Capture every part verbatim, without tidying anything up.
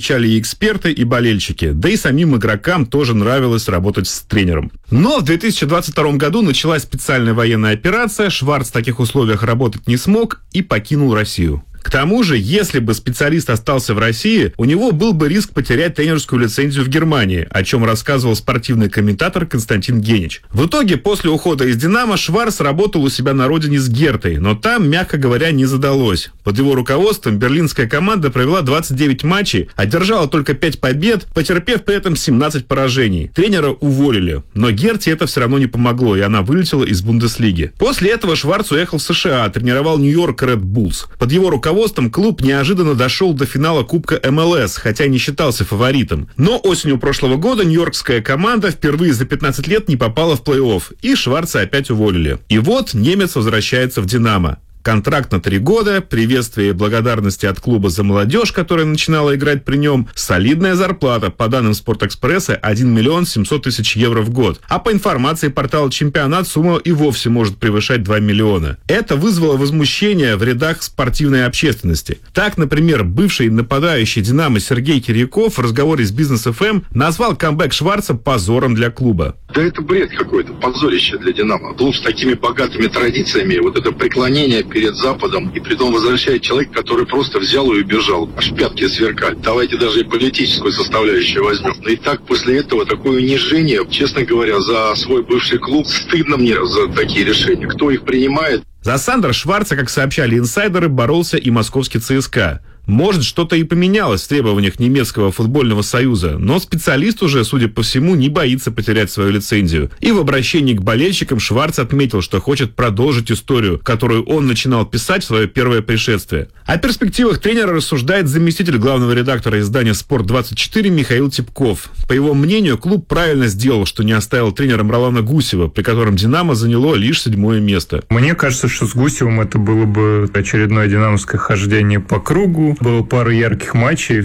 отмечали и эксперты, и болельщики. Да и самим игрокам тоже нравилось работать с тренером. Но в две тысячи двадцать втором году началась специальная военная операция, Шварц в таких условиях работать не смог и покинул Россию. К тому же, если бы специалист остался в России, у него был бы риск потерять тренерскую лицензию в Германии, о чем рассказывал спортивный комментатор Константин Генич. В итоге, после ухода из «Динамо», Шварц работал у себя на родине с Гертой, но там, мягко говоря, не задалось. Под его руководством берлинская команда провела двадцать девять матчей, одержала только пять побед, потерпев при этом семнадцать поражений. Тренера уволили, но Герте это все равно не помогло, и она вылетела из Бундеслиги. После этого Шварц уехал в США, тренировал Нью-Йорк Ред Буллс. Под его руководством клуб неожиданно дошел до финала Кубка эм эл эс, хотя не считался фаворитом. Но осенью прошлого года нью-йоркская команда впервые за пятнадцать лет не попала в плей-офф, и Шварца опять уволили. И вот немец возвращается в «Динамо». Контракт на три года, приветствие и благодарности от клуба за молодежь, которая начинала играть при нем, солидная зарплата, по данным «Спортэкспресса», один миллион семьсот тысяч евро в год. А по информации портала «Чемпионат» сумма и вовсе может превышать два миллиона. Это вызвало возмущение в рядах спортивной общественности. Так, например, бывший нападающий «Динамо» Сергей Кирьяков в разговоре с Бизнес эф эм назвал камбэк Шварца позором для клуба. Да это бред какой-то, позорище для «Динамо». Клуб с такими богатыми традициями, вот это преклонение перед Западом, и притом возвращает человек, который просто взял и убежал. Аж пятки сверкать. Давайте даже и политическую составляющую возьмем. Но и так после этого такое унижение, честно говоря, за свой бывший клуб, стыдно мне за такие решения. Кто их принимает? За Сандра Шварца, как сообщали инсайдеры, боролся и московский ЦСКА. Может, что-то и поменялось в требованиях немецкого футбольного союза, но специалист уже, судя по всему, не боится потерять свою лицензию. И в обращении к болельщикам Шварц отметил, что хочет продолжить историю, которую он начинал писать в свое первое пришествие. О перспективах тренера рассуждает заместитель главного редактора издания «Спорт двадцать четыре» Михаил Типков. По его мнению, клуб правильно сделал, что не оставил тренером Ролана Гусева, при котором «Динамо» заняло лишь седьмое место. Мне кажется, что с Гусевым это было бы очередное динамовское хождение по кругу. Было пара ярких матчей,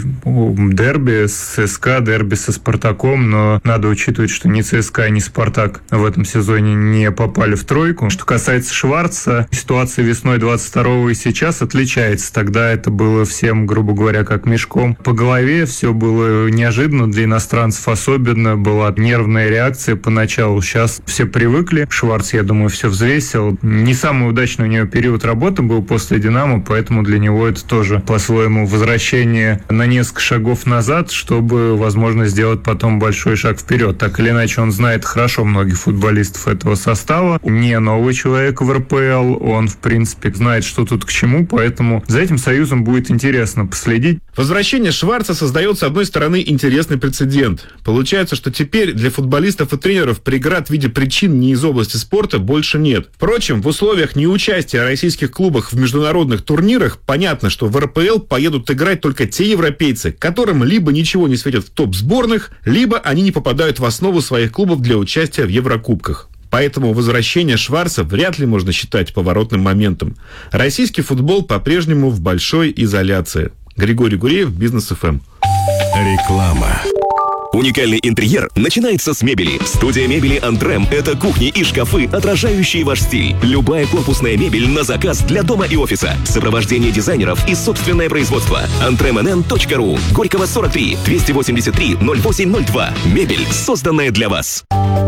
дерби с ЦСКА, дерби со Спартаком, но надо учитывать, что ни ЦСКА, ни Спартак в этом сезоне не попали в тройку. Что касается Шварца, ситуация весной двадцать второго и сейчас отличается. Тогда это было всем, грубо говоря, как мешком по голове, все было неожиданно для иностранцев, особенно была нервная реакция поначалу. Сейчас все привыкли. Шварц, я думаю, все взвесил. Не самый удачный у него период работы был после «Динамо», поэтому для него это тоже по-своему возвращение на несколько шагов назад, чтобы, возможно, сделать потом большой шаг вперед. Так или иначе, он знает хорошо многих футболистов этого состава. Не новый человек в эр пэ эл, он, в принципе, знает, что тут к чему, поэтому за этим союзом будет интересно последить. Возвращение Шварца создает, с одной стороны, интересный прецедент. Получается, что теперь для футболистов и тренеров преград в виде причин не из области спорта больше нет. Впрочем, в условиях неучастия российских клубов в международных турнирах понятно, что в эр пэ эл поедут играть только те европейцы, которым либо ничего не светит в топ-сборных, либо они не попадают в основу своих клубов для участия в Еврокубках. Поэтому возвращение Шварца вряд ли можно считать поворотным моментом. Российский футбол по-прежнему в большой изоляции. Григорий Гуреев, Бизнес эф эм. Реклама. Уникальный интерьер начинается с мебели. Студия мебели «Антрем» — это кухни и шкафы, отражающие ваш стиль. Любая корпусная мебель на заказ для дома и офиса. Сопровождение дизайнеров и собственное производство. антрем эн эн точка ру. Горького сорок три, двести восемьдесят три, ноль восемь ноль два. Мебель, созданная для вас.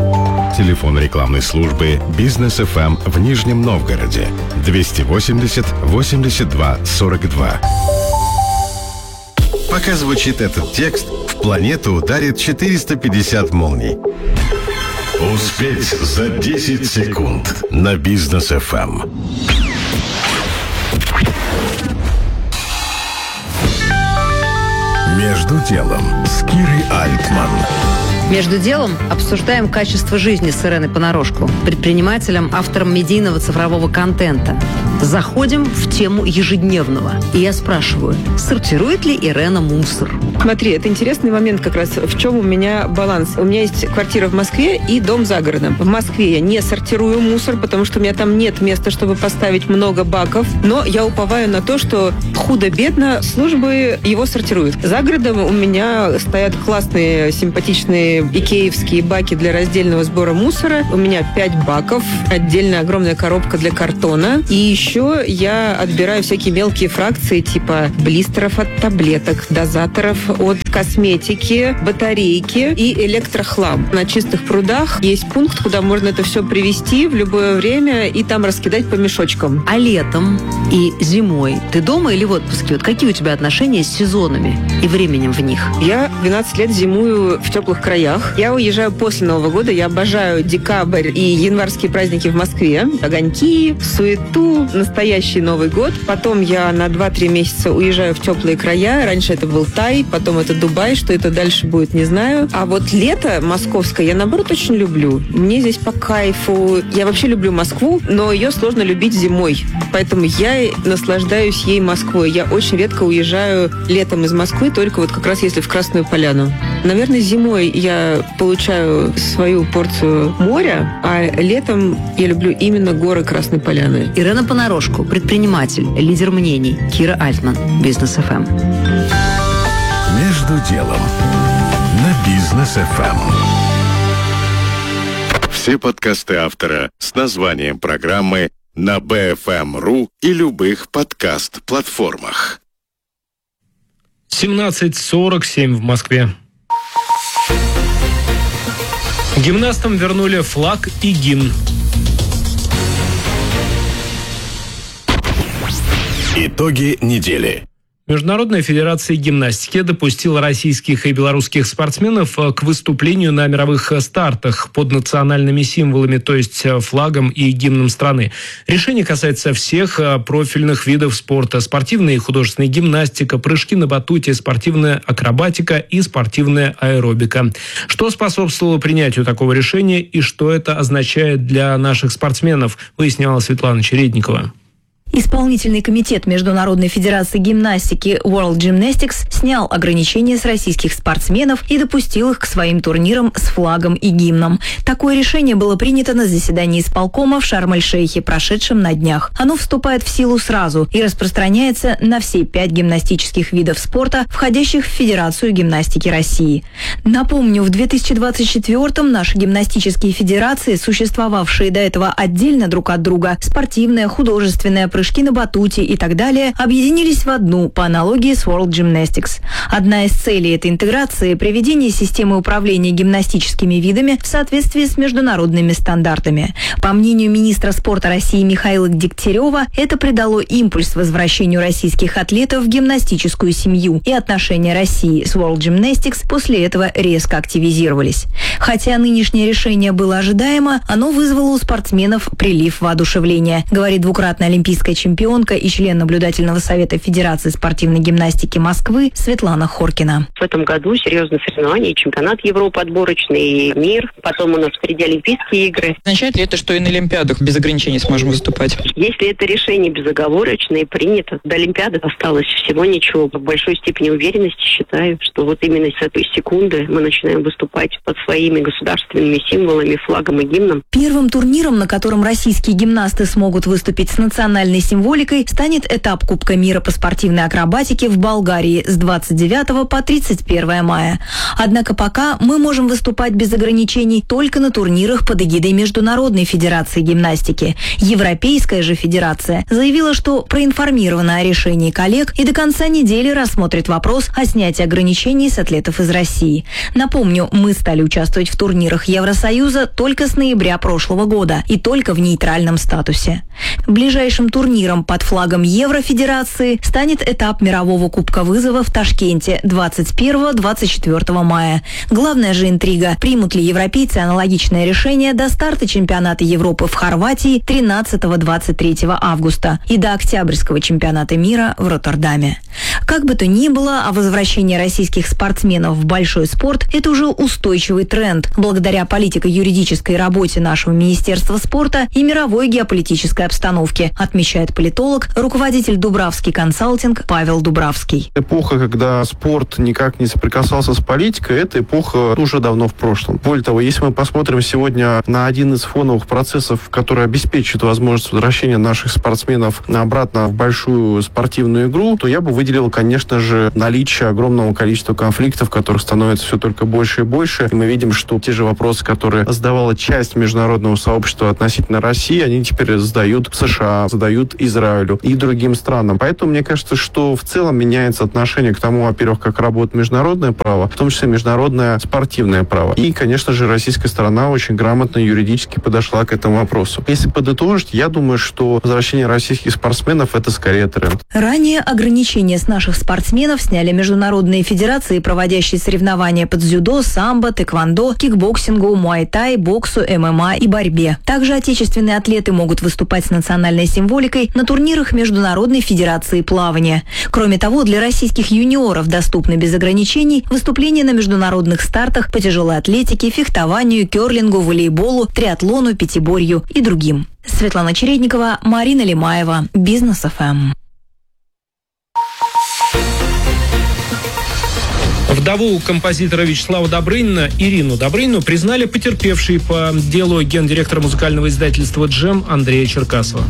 Телефон рекламной службы «Бизнес эф эм» в Нижнем Новгороде. двести восемьдесят восемьдесят два сорок два. Пока звучит этот текст, в планету ударит четыреста пятьдесят молний. Успеть за десять секунд на Бизнес эф эм. Между делом с Кирой Альтман. Между делом обсуждаем качество жизни с Иреной Понарошку, предпринимателем, автором медийного цифрового контента. Заходим в тему ежедневного. И я спрашиваю, сортирует ли Ирена мусор? Смотри, это интересный момент как раз, в чем у меня баланс. У меня есть квартира в Москве и дом за городом. В Москве я не сортирую мусор, потому что у меня там нет места, чтобы поставить много баков. Но я уповаю на то, что худо-бедно службы его сортируют. За городом у меня стоят классные, симпатичные икеевские баки для раздельного сбора мусора. У меня пять баков, отдельная огромная коробка для картона. И еще я отбираю всякие мелкие фракции, типа блистеров от таблеток, дозаторов от косметики, батарейки и электрохлам. На чистых прудах есть пункт, куда можно это все привезти в любое время и там раскидать по мешочкам. А летом и зимой ты дома или в отпуске? Вот какие у тебя отношения с сезонами и временем в них? Я двенадцать лет зимую в теплых краях. Я уезжаю после Нового года. Я обожаю декабрь и январские праздники в Москве. Огоньки, суету, настоящий Новый год. Потом я на два-три месяца уезжаю в теплые края. Раньше это был Тай, потом это Дубай. Что это дальше будет, не знаю. А вот лето московское я, наоборот, очень люблю. Мне здесь по кайфу. Я вообще люблю Москву, но ее сложно любить зимой. Поэтому я наслаждаюсь ей Москвой. Я очень редко уезжаю летом из Москвы, только вот как раз если в Красную Поляну. Наверное, зимой я получаю свою порцию моря, а летом я люблю именно горы Красной Поляны. Ирена Понарошку, предприниматель, лидер мнений. Кира Альтман, Бизнес эф эм. Между делом на Бизнес эф эм. Все подкасты автора с названием программы на би эф эм точка ру и любых подкаст-платформах. семнадцать сорок семь в Москве. Гимнастам вернули флаг и гимн. Итоги недели. Международная федерация гимнастики допустила российских и белорусских спортсменов к выступлению на мировых стартах под национальными символами, то есть флагом и гимном страны. Решение касается всех профильных видов спорта: спортивная и художественная гимнастика, прыжки на батуте, спортивная акробатика и спортивная аэробика. Что способствовало принятию такого решения и что это означает для наших спортсменов, выясняла Светлана Чередникова. Исполнительный комитет Международной федерации гимнастики World Gymnastics снял ограничения с российских спортсменов и допустил их к своим турнирам с флагом и гимном. Такое решение было принято на заседании исполкома в Шарм-эль-Шейхе, прошедшем на днях. Оно вступает в силу сразу и распространяется на все пять гимнастических видов спорта, входящих в Федерацию гимнастики России. Напомню, в две тысячи двадцать четвёртом наши гимнастические федерации, существовавшие до этого отдельно друг от друга, спортивная, художественная, прыжки на батуте и так далее, объединились в одну по аналогии с World Gymnastics. Одна из целей этой интеграции – приведение системы управления гимнастическими видами в соответствии с международными стандартами. По мнению министра спорта России Михаила Дегтярева, это придало импульс возвращению российских атлетов в гимнастическую семью, и отношения России с World Gymnastics после этого резко активизировались. Хотя нынешнее решение было ожидаемо, оно вызвало у спортсменов прилив воодушевления, говорит двукратная олимпийская чемпионка и член наблюдательного совета Федерации спортивной гимнастики Москвы Светлана Хоркина. В этом году серьезные соревнования, чемпионат Европы отборочный, и мир, потом у нас впереди Олимпийские игры. Означает ли это, что и на Олимпиадах без ограничений сможем выступать? Если это решение безоговорочное и принято, до Олимпиады осталось всего ничего. В большой степени уверенности считаю, что вот именно с этой секунды мы начинаем выступать под своими государственными символами, флагом и гимном. Первым турниром, на котором российские гимнасты смогут выступить с национальной символикой, станет этап Кубка мира по спортивной акробатике в Болгарии с двадцать девятого по тридцать первое мая. Однако пока мы можем выступать без ограничений только на турнирах под эгидой Международной федерации гимнастики. Европейская же федерация заявила, что проинформирована о решении коллег и до конца недели рассмотрит вопрос о снятии ограничений с атлетов из России. Напомню, мы стали участвовать в турнирах Евросоюза только с ноября прошлого года и только в нейтральном статусе. Ближайшим турниром под флагом Еврофедерации станет этап мирового Кубка вызова в Ташкенте двадцать первого — двадцать четвёртого мая. Главная же интрига – примут ли европейцы аналогичное решение до старта чемпионата Европы в Хорватии тринадцатого — двадцать третьего августа и до октябрьского чемпионата мира в Роттердаме. Как бы то ни было, а возвращение российских спортсменов в большой спорт – это уже устойчивый тренд, благодаря политико-юридической работе нашего Министерства спорта и мировой геополитической обстановке, отмечает политолог, руководитель Дубравский консалтинг Павел Дубравский. Эпоха, когда спорт никак не соприкасался с политикой, эта эпоха уже давно в прошлом. Более того, если мы посмотрим сегодня на один из фоновых процессов, который обеспечивает возможность возвращения наших спортсменов обратно в большую спортивную игру, то я бы выделил, конечно же, наличие огромного количества конфликтов, которых становится все только больше и больше. И мы видим, что те же вопросы, которые задавала часть международного сообщества относительно России, они теперь задают США, задают бьют Израилю и другим странам. Поэтому мне кажется, что в целом меняется отношение к тому, во-первых, как работает международное право, в том числе международное спортивное право. И, конечно же, российская сторона очень грамотно юридически подошла к этому вопросу. Если подытожить, я думаю, что возвращение российских спортсменов – это скорее тренд. Ранее ограничения с наших спортсменов сняли международные федерации, проводящие соревнования по дзюдо, самбо, тэквондо, кикбоксингу, муай-тай, боксу, эм эм а и борьбе. Также отечественные атлеты могут выступать с национальной символикой на турнирах Международной федерации плавания. Кроме того, для российских юниоров доступны без ограничений выступления на международных стартах по тяжелой атлетике, фехтованию, керлингу, волейболу, триатлону, пятиборью и другим. Светлана Чередникова, Марина Лимаева, Бизнес эф эм. Вдову композитора Вячеслава Добрынина, Ирину Добрынину, признали потерпевшей по делу гендиректора музыкального издательства «Джем» Андрея Черкасова.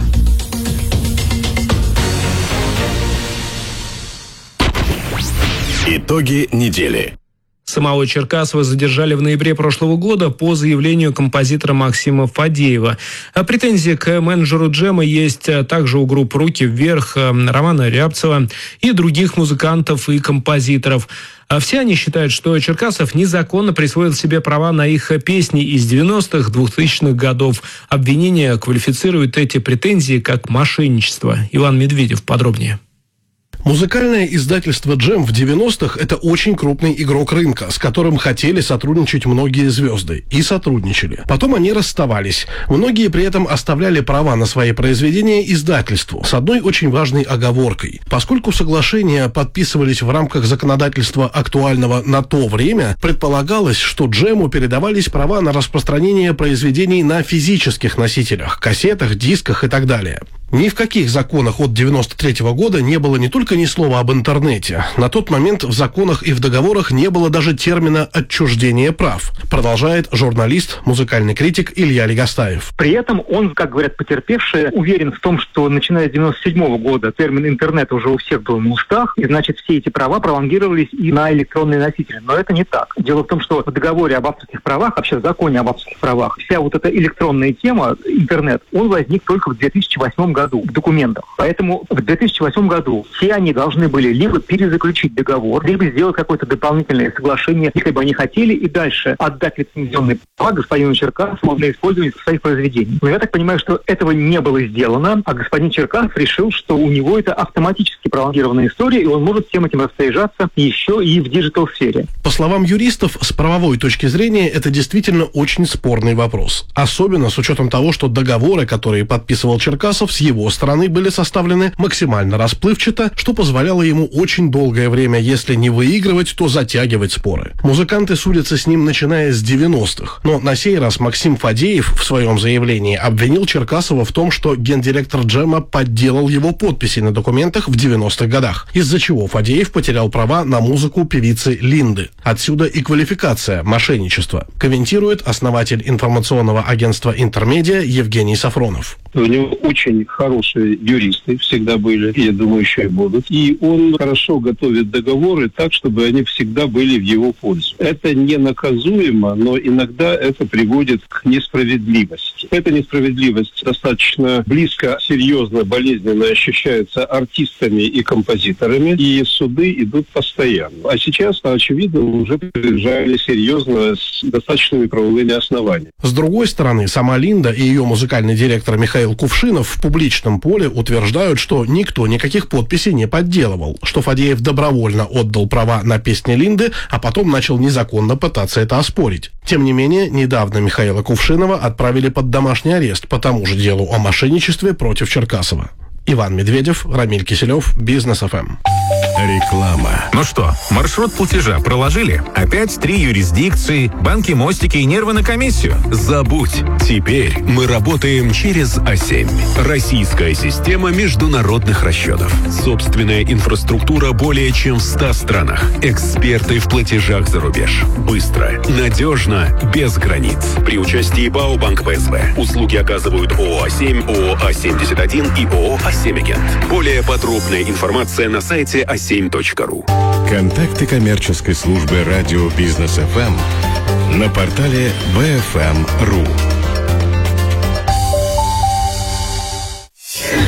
Итоги недели. Самого Черкасова задержали в ноябре прошлого года по заявлению композитора Максима Фадеева. А претензии к менеджеру «Джема» есть также у групп «Руки вверх», Романа Рябцева и других музыкантов и композиторов. А все они считают, что Черкасов незаконно присвоил себе права на их песни из девяностых, двухтысячных годов. Обвинение квалифицирует эти претензии как мошенничество. Иван Медведев подробнее. Музыкальное издательство «Джем» в девяностых – это очень крупный игрок рынка, с которым хотели сотрудничать многие звезды. И сотрудничали. Потом они расставались. Многие при этом оставляли права на свои произведения издательству, с одной очень важной оговоркой. Поскольку соглашения подписывались в рамках законодательства актуального на то время, предполагалось, что «Джему» передавались права на распространение произведений на физических носителях, кассетах, дисках и так далее. Ни в каких законах от девяносто третьего года не было не только ни слова об интернете. На тот момент в законах и в договорах не было даже термина «отчуждение прав», продолжает журналист, музыкальный критик Илья Легостаев. При этом он, как говорят потерпевшие, уверен в том, что начиная с девяносто седьмого года термин «интернет» уже у всех был на устах, и значит все эти права пролонгировались и на электронные носители. Но это не так. Дело в том, что в договоре об авторских правах, вообще в законе об авторских правах, вся вот эта электронная тема, интернет, он возник только в две тысячи восьмом году. В документах. Поэтому в две тысячи восьмом году все они должны были либо перезаключить договор, либо сделать какое-то дополнительное соглашение, если бы они хотели, и дальше отдать лицензионные права господину Черкасову на использование своих произведений. Но я так понимаю, что этого не было сделано, а господин Черкасов решил, что у него это автоматически пролонгированная история, и он может всем этим распоряжаться еще и в диджитал-сфере. По словам юристов, с правовой точки зрения это действительно очень спорный вопрос. Особенно с учетом того, что договоры, которые подписывал Черкасов, с его стороны были составлены максимально расплывчато, что позволяло ему очень долгое время, если не выигрывать, то затягивать споры. Музыканты судятся с ним начиная с девяностых, но на сей раз Максим Фадеев в своем заявлении обвинил Черкасова в том, что гендиректор «Джема» подделал его подписи на документах в девяностых годах, из-за чего Фадеев потерял права на музыку певицы Линды. Отсюда и квалификация мошенничества, комментирует основатель информационного агентства «Интермедиа» Евгений Сафронов. У него очень хорошие юристы всегда были, и, я думаю, еще и будут. И он хорошо готовит договоры так, чтобы они всегда были в его пользу. Это не наказуемо, но иногда это приводит к несправедливости. Эта несправедливость достаточно близко, серьезно, болезненно ощущается артистами и композиторами, и суды идут постоянно. А сейчас, очевидно, уже приезжали серьезно с достаточными правовыми основаниями. С другой стороны, сама Линда и ее музыкальный директор Михаил Кувшинов в публичном поле утверждают, что никто никаких подписей не подделывал, что Фадеев добровольно отдал права на песни Линды, а потом начал незаконно пытаться это оспорить. Тем не менее, недавно Михаила Кувшинова отправили под домашний арест по тому же делу о мошенничестве против Черкасова. Иван Медведев, Рамиль Киселев, Бизнес эф эм. Реклама. Ну что, маршрут платежа проложили? Опять три юрисдикции, банки, мостики и нервы на комиссию? Забудь. Теперь мы работаем через а семь. Российская система международных расчетов. Собственная инфраструктура более чем в ста странах. Эксперты в платежах за рубеж. Быстро, надежно, без границ. При участии БАО Банк Бэ Эс Бэ. Услуги оказывают ООО а семь, ООО а семьдесят один и ООО а семь Агент. Более подробная информация на сайте а семь точка ру. Контакты коммерческой службы радио Бизнес эф эм на портале бэ эф эм точка ру.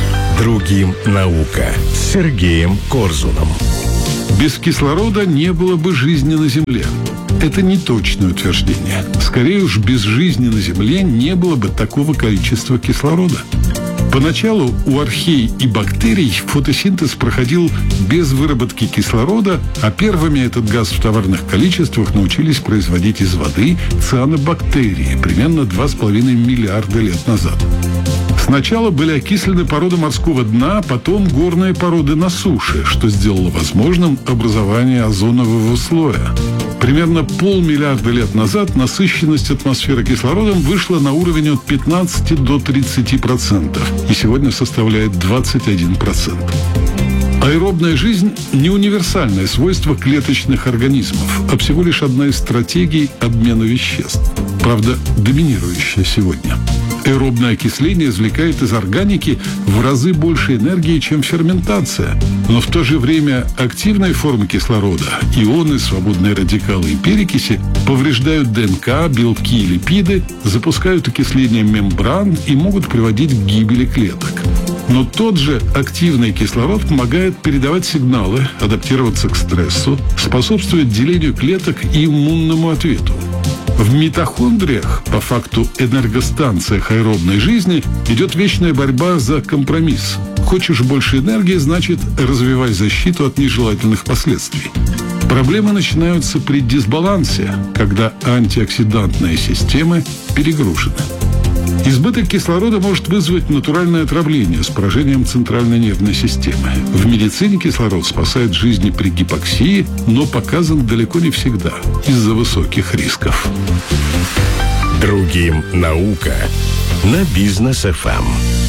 Другим наука с Сергеем Корзуном. Без кислорода не было бы жизни на Земле. Это не точное утверждение. Скорее уж, без жизни на Земле не было бы такого количества кислорода. Поначалу у архей и бактерий фотосинтез проходил без выработки кислорода, а первыми этот газ в товарных количествах научились производить из воды цианобактерии примерно два с половиной миллиарда лет назад. Сначала были окислены породы морского дна, потом горные породы на суше, что сделало возможным образование озонового слоя. Примерно полмиллиарда лет назад насыщенность атмосферы кислородом вышла на уровень от пятнадцати до тридцати процентов и сегодня составляет двадцать один процент. Аэробная жизнь – не универсальное свойство клеточных организмов, а всего лишь одна из стратегий обмена веществ. Правда, доминирующая сегодня. Аэробное окисление извлекает из органики в разы больше энергии, чем ферментация. Но в то же время активные формы кислорода, ионы, свободные радикалы и перекиси, повреждают ДНК, белки и липиды, запускают окисление мембран и могут приводить к гибели клеток. Но тот же активный кислород помогает передавать сигналы, адаптироваться к стрессу, способствует делению клеток и иммунному ответу. В митохондриях, по факту энергостанциях аэробной жизни, идет вечная борьба за компромисс. Хочешь больше энергии, значит, развивай защиту от нежелательных последствий. Проблемы начинаются при дисбалансе, когда антиоксидантные системы перегружены. Избыток кислорода может вызвать натуральное отравление с поражением центральной нервной системы. В медицине кислород спасает жизни при гипоксии, но показан далеко не всегда из-за высоких рисков. Другим наука на Бизнес эф эм.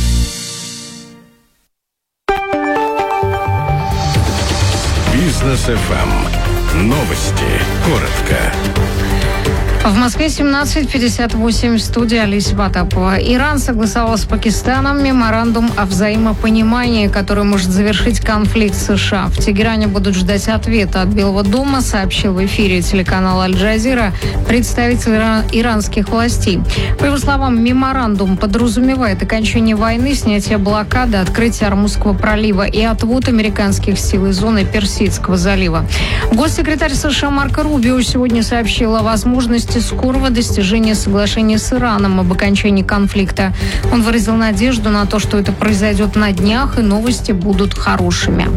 Бизнес эф эм. Новости. Коротко. В Москве семнадцать пятьдесят восемь, студия Олеся Потапова. Иран согласовал с Пакистаном меморандум о взаимопонимании, который может завершить конфликт с США. В Тегеране будут ждать ответа от Белого дома, сообщил в эфире телеканала Аль-Джазира представитель ира- иранских властей. По его словам, меморандум подразумевает окончание войны, снятие блокады, открытие Ормузского пролива и отвод американских сил из зоны Персидского залива. Госсекретарь США Марко Рубио сегодня сообщил о возможности скорого достижения соглашения с Ираном об окончании конфликта. Он выразил надежду на то, что это произойдет на днях, и новости будут хорошими.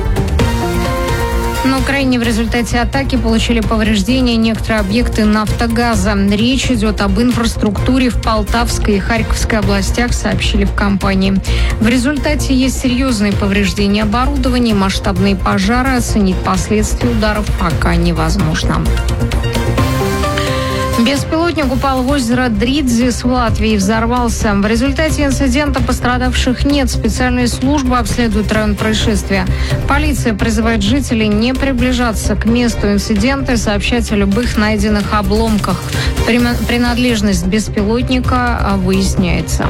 На Украине в результате атаки получили повреждения некоторые объекты «Нафтогаза». Речь идет об инфраструктуре в Полтавской и Харьковской областях, сообщили в компании. В результате есть серьезные повреждения оборудования, масштабные пожары. Оценить последствия ударов пока невозможно. Беспилотник упал в озеро Дридзис в Латвии и взорвался. В результате инцидента пострадавших нет. Специальные службы обследуют район происшествия. Полиция призывает жителей не приближаться к месту инцидента и сообщать о любых найденных обломках. Принадлежность беспилотника выясняется.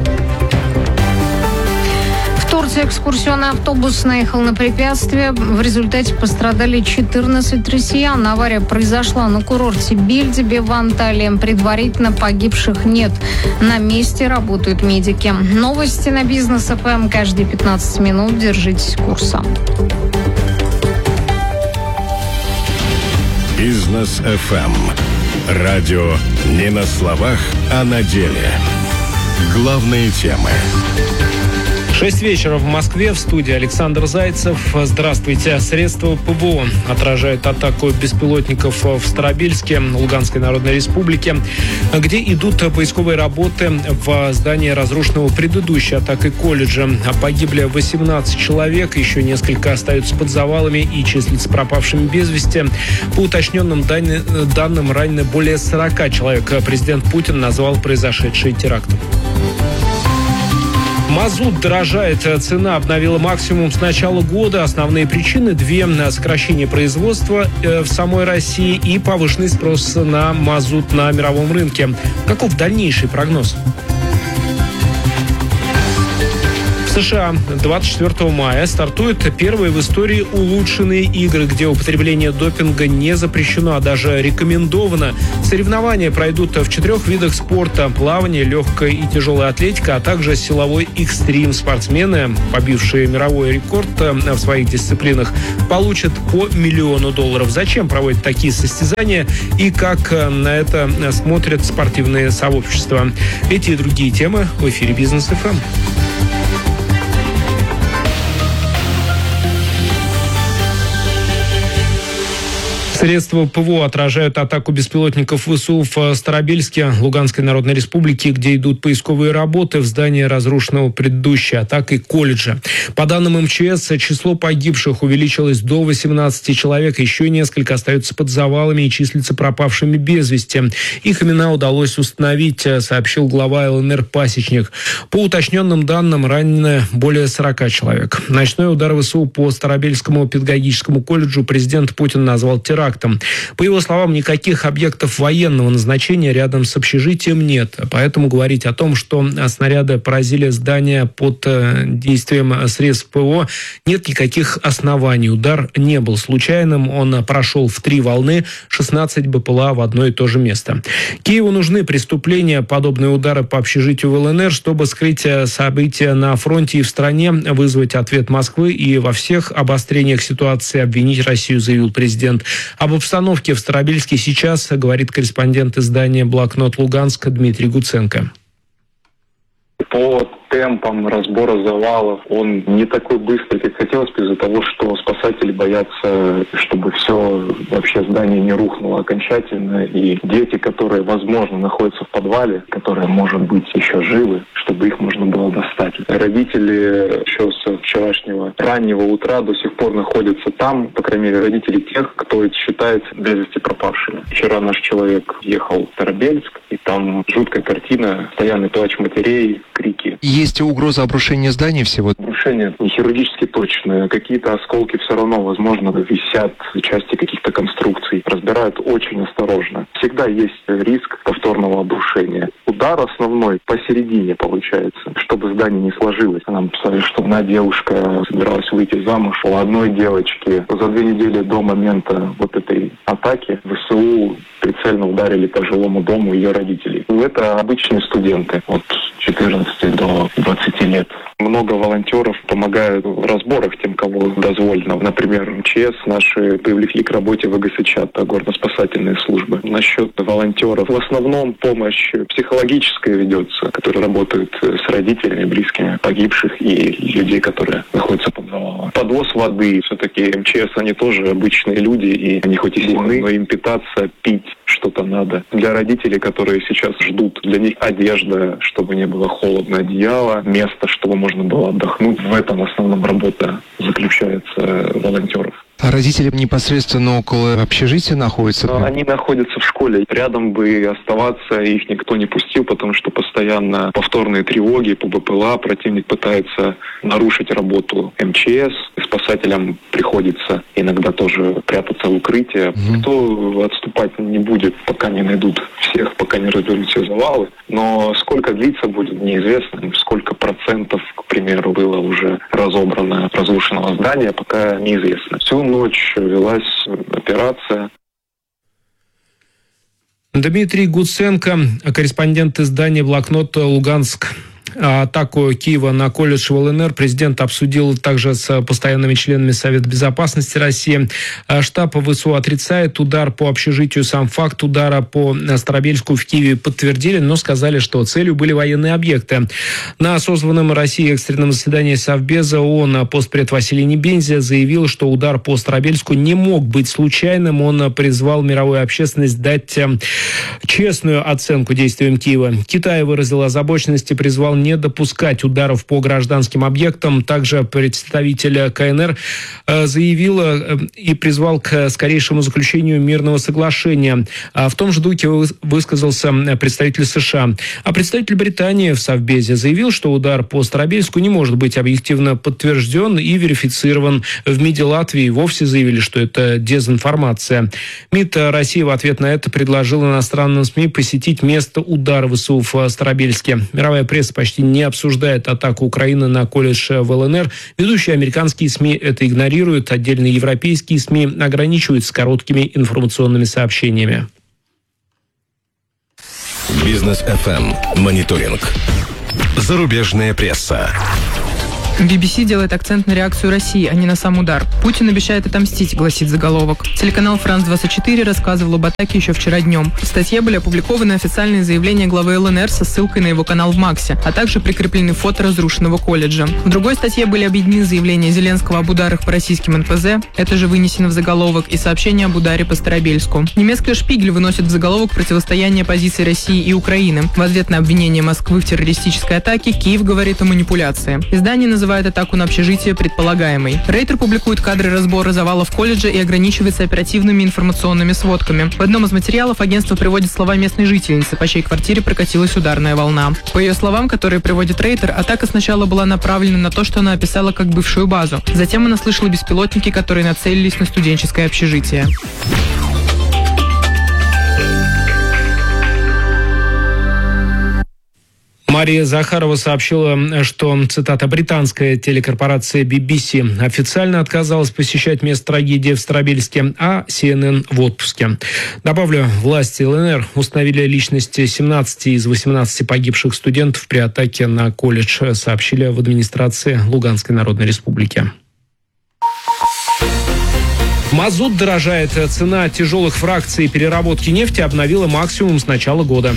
В Турции экскурсионный автобус наехал на препятствие. В результате пострадали четырнадцать россиян. Авария произошла на курорте Бельдибе в Анталии. Предварительно погибших нет. На месте работают медики. Новости на Бизнес эф эм каждые пятнадцать минут. Держитесь курса. Бизнес эф эм. Радио не на словах, а на деле. Главные темы. Шесть вечера в Москве, в студии Александр Зайцев. Здравствуйте. Средства ПВО отражают атаку беспилотников в Старобельске, Луганской Народной Республике, где идут поисковые работы в здании, разрушенного предыдущей атакой колледжа. Погибли восемнадцать человек, еще несколько остаются под завалами и числятся пропавшими без вести. По уточненным данным, ранены более сорока человек. Президент Путин назвал произошедшее терактом. Мазут дорожает. Цена обновила максимум с начала года. Основные причины – две. Сокращение производства в самой России и повышенный спрос на мазут на мировом рынке. Каков дальнейший прогноз? В США двадцать четвёртого мая стартуют первые в истории улучшенные игры, где употребление допинга не запрещено, а даже рекомендовано. Соревнования пройдут в четырех видах спорта: плавание, легкая и тяжелая атлетика, а также силовой экстрим. Спортсмены, побившие мировой рекорд в своих дисциплинах, получат по миллиону долларов. Зачем проводят такие состязания и как на это смотрят спортивные сообщества? Эти и другие темы в эфире Бизнес эф эм. Средства ПВО отражают атаку беспилотников ВСУ в Старобельске, Луганской Народной Республике, где идут поисковые работы в здании разрушенного предыдущей атакой колледжа. По данным эм че эс, число погибших увеличилось до восемнадцати человек, еще несколько остаются под завалами и числятся пропавшими без вести. Их имена удалось установить, сообщил глава эл эн эр Пасечник. По уточненным данным, ранены более сорока человек. Ночной удар ВСУ по Старобельскому педагогическому колледжу президент Путин назвал терактом. По его словам, никаких объектов военного назначения рядом с общежитием нет. Поэтому говорить о том, что снаряды поразили здание под действием средств ПВО, нет никаких оснований. Удар не был случайным. Он прошел в три волны, шестнадцать бэ пэ эл а в одно и то же место. Киеву нужны преступления, подобные удары по общежитию в эл эн эр, чтобы скрыть события на фронте и в стране, вызвать ответ Москвы и во всех обострениях ситуации обвинить Россию, заявил президент. Об обстановке в Старобельске сейчас говорит корреспондент издания «Блокнот Луганск» Дмитрий Гуценко. По темпам разбора завалов он не такой быстрый, как хотелось бы, из-за того, что спасатели боятся, чтобы все вообще здание не рухнуло окончательно, и дети, которые, возможно, находятся в подвале, которые, может быть, еще живы, чтобы их можно было достать. Родители еще с вчерашнего раннего утра до сих пор находятся там, по крайней мере, родители тех, кто считается без вести пропавшими. Вчера наш человек ехал в Старобельск, и там жуткая картина, постоянный плач матерей, крики. Есть угроза обрушения зданий всего? Обрушение не хирургически точное. Какие-то осколки все равно, возможно, висят в части каких-то конструкций. Разбирают очень осторожно. Всегда есть риск повторного обрушения. Удар основной посередине получается, чтобы здание не сложилось. Нам писали, что одна девушка собиралась выйти замуж. У одной девочки за две недели до момента вот этой атаки ВСУ прицельно ударили по жилому дому ее родителей. Это обычные студенты от четырнадцати до двадцати лет. Много волонтеров помогают в разборах тем, кого дозволено. Например, эм че эс наши привлекли к работе в вэ гэ эс чат, горно-спасательные службы. Насчет волонтеров. В основном помощь психологическая ведется, которые работают с родителями, близкими погибших и людей, которые находятся под завалом. Подвоз воды. Все-таки эм че эс, они тоже обычные люди, и они хоть и сильны, но им питаться, пить что-то надо. Для родителей, которые сейчас ждут, для них одежда, чтобы не было холодно, одеяло, место, чтобы можно было отдохнуть. В этом в основном работа заключается волонтеров. А родители непосредственно около общежития находятся? Но они находятся в школе. Рядом бы оставаться их никто не пустил, потому что постоянно повторные тревоги по бэ пэ эл а. Противник пытается нарушить работу эм че эс. Спасателям приходится иногда тоже прятаться в укрытие. Mm-hmm. Никто отступать не будет, пока не найдут всех, пока не разберут все завалы. Но сколько длиться будет, неизвестно. Сколько процентов, к примеру, было уже разобрано разрушенного здания, пока неизвестно. Всю ночь велась операция. Дмитрий Гуценко, корреспондент издания «Блокнот Луганск». Атаку Киева на колледж в эл эн эр президент обсудил также с постоянными членами Совета безопасности России. Штаб ВСУ отрицает удар по общежитию. Сам факт удара по Старобельску в Киеве подтвердили, но сказали, что целью были военные объекты. На созванном России экстренном заседании Совбеза ООН постпред Василий Небензя заявил, что удар по Старобельску не мог быть случайным. Он призвал мировую общественность дать честную оценку действиям Киева. Китай выразил озабоченность и призвал не допускать ударов по гражданским объектам. Также представитель ка эн эр заявил и призвал к скорейшему заключению мирного соглашения. В том же духе высказался представитель США. А представитель Британии в Совбезе заявил, что удар по Старобельску не может быть объективно подтвержден и верифицирован. В МИДе Латвии вовсе заявили, что это дезинформация. МИД России в ответ на это предложил иностранным СМИ посетить место удара ВСУ в Старобельске. Мировая пресса почти почти не обсуждает атаку Украины на колледж в ЛНР. Ведущие американские СМИ это игнорируют. Отдельные европейские СМИ ограничиваются короткими информационными сообщениями. Бизнес эф эм. Мониторинг. Зарубежная пресса. би би си делает акцент на реакцию России, а не на сам удар. Путин обещает отомстить, гласит заголовок. Телеканал «Франс двадцать четыре» рассказывал об атаке еще вчера днем. В статье были опубликованы официальные заявления главы ЛНР со ссылкой на его канал в Максе, а также прикреплены фото разрушенного колледжа. В другой статье были объединены заявления Зеленского об ударах по российским эн пэ зэ, это же вынесено в заголовок, и сообщение об ударе по Старобельску. Немецкая «Шпигель» выносит в заголовок противостояние позиций России и Украины. В ответ на обвинение Москвы в террористической атаке Киев говорит о манипуляции. Издание называется называет атаку на общежитие предполагаемой. Рейтер публикует кадры разбора завалов колледжа и ограничивается оперативными информационными сводками. В одном из материалов агентство приводит слова местной жительницы, по чьей квартире прокатилась ударная волна. По ее словам, которые приводит Рейтер, атака сначала была направлена на то, что она описала как бывшую базу. Затем она слышала беспилотники, которые нацелились на студенческое общежитие. Мария Захарова сообщила, что, цитата, британская телекорпорация би би си официально отказалась посещать место трагедии в Старобельске, а си эн эн в отпуске. Добавлю, власти ЛНР установили личности семнадцати из восемнадцати погибших студентов при атаке на колледж, сообщили в администрации Луганской Народной Республики. Мазут дорожает. Цена тяжелых фракций переработки нефти обновила максимум с начала года.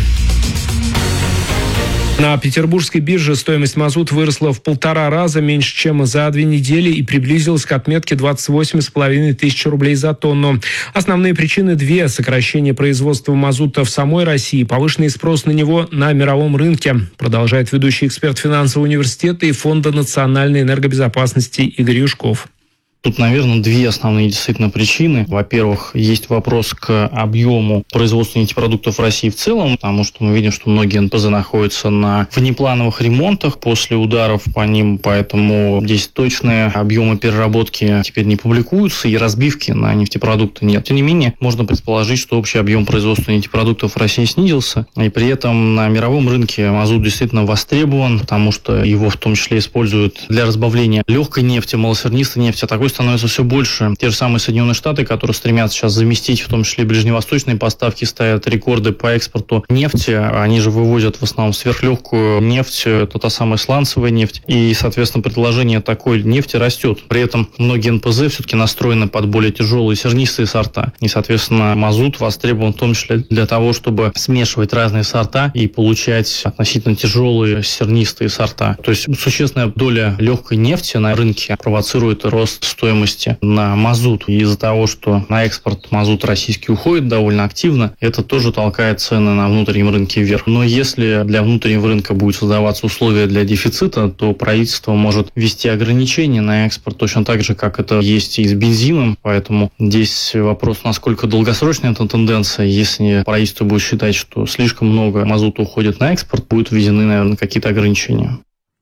На петербургской бирже стоимость мазута выросла в полтора раза меньше, чем за две недели и приблизилась к отметке двадцать восемь с половиной тысяч рублей за тонну. Основные причины две: сокращение производства мазута в самой России, повышенный спрос на него на мировом рынке, продолжает ведущий эксперт финансового университета и Фонда национальной энергобезопасности Игорь Юшков. Тут, наверное, две основные действительно причины. Во-первых, есть вопрос к объему производства нефтепродуктов в России в целом, потому что мы видим, что многие эн пэ зэ находятся на внеплановых ремонтах после ударов по ним, поэтому здесь точные объемы переработки теперь не публикуются, и разбивки на нефтепродукты нет. Тем не менее, можно предположить, что общий объем производства нефтепродуктов в России снизился, и при этом на мировом рынке мазут действительно востребован, потому что его в том числе используют для разбавления легкой нефти, малосернистой нефти, а такой становится все больше. Те же самые Соединенные Штаты, которые стремятся сейчас заместить, в том числе ближневосточные поставки, ставят рекорды по экспорту нефти. Они же вывозят в основном сверхлегкую нефть, это та самая сланцевая нефть. И, соответственно, предложение такой нефти растет. При этом многие эн пэ зэ все-таки настроены под более тяжелые сернистые сорта. И, соответственно, мазут востребован в том числе для того, чтобы смешивать разные сорта и получать относительно тяжелые сернистые сорта. То есть существенная доля легкой нефти на рынке провоцирует рост стоимости на мазут. И из-за того, что на экспорт мазут российский уходит довольно активно, это тоже толкает цены на внутреннем рынке вверх. Но если для внутреннего рынка будет создаваться условия для дефицита, то правительство может ввести ограничения на экспорт точно так же, как это есть и с бензином. Поэтому здесь вопрос, насколько долгосрочная эта тенденция. Если правительство будет считать, что слишком много мазута уходит на экспорт, будут введены, наверное, какие-то ограничения.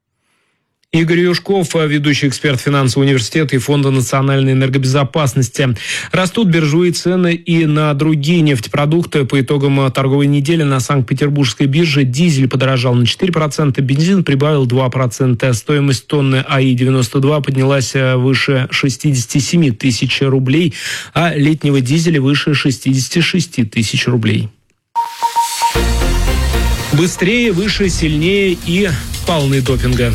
Игорь Юшков, ведущий эксперт финансового университета и Фонда национальной энергобезопасности. Растут биржевые цены и на другие нефтепродукты. По итогам торговой недели на Санкт-Петербургской бирже дизель подорожал на четыре процента, бензин прибавил два процента. Стоимость тонны а и девяносто два поднялась выше шестьдесят семь тысяч рублей, а летнего дизеля выше шестьдесят шесть тысяч рублей. Быстрее, выше, сильнее и полны допинга.